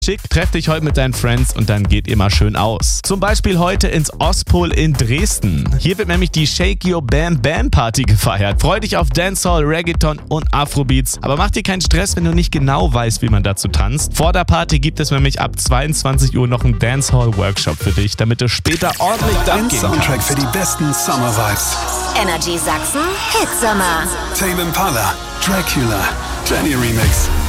Schick, treff dich heute mit deinen Friends und dann geht ihr mal schön aus. Zum Beispiel heute ins Ostpol in Dresden. Hier wird nämlich die Shake Your Bam Bam Party gefeiert. Freu dich auf Dancehall, Reggaeton und Afrobeats. Aber mach dir keinen Stress, wenn du nicht genau weißt, wie man dazu tanzt. Vor der Party gibt es nämlich ab 22 Uhr noch einen Dancehall-Workshop für dich, damit du später ordentlich Ein abgehen Soundtrack kannst. für die besten Summer-Vibes. Energy Sachsen, Hitsommer. Tame Impala, Dracula, Jenny Remix.